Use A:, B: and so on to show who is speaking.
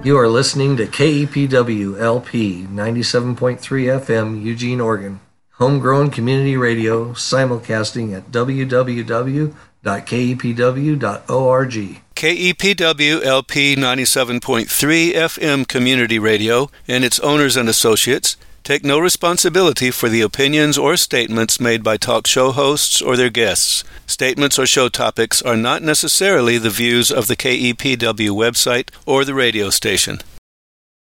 A: You are listening to KEPW LP 97.3 FM, Eugene, Oregon. Homegrown community radio, simulcasting at www.kepw.org.
B: KEPW LP 97.3 FM Community Radio and its owners and associates take no responsibility for the opinions or statements made by talk show hosts or their guests. Statements or show topics are not necessarily the views of the KEPW website or the radio station.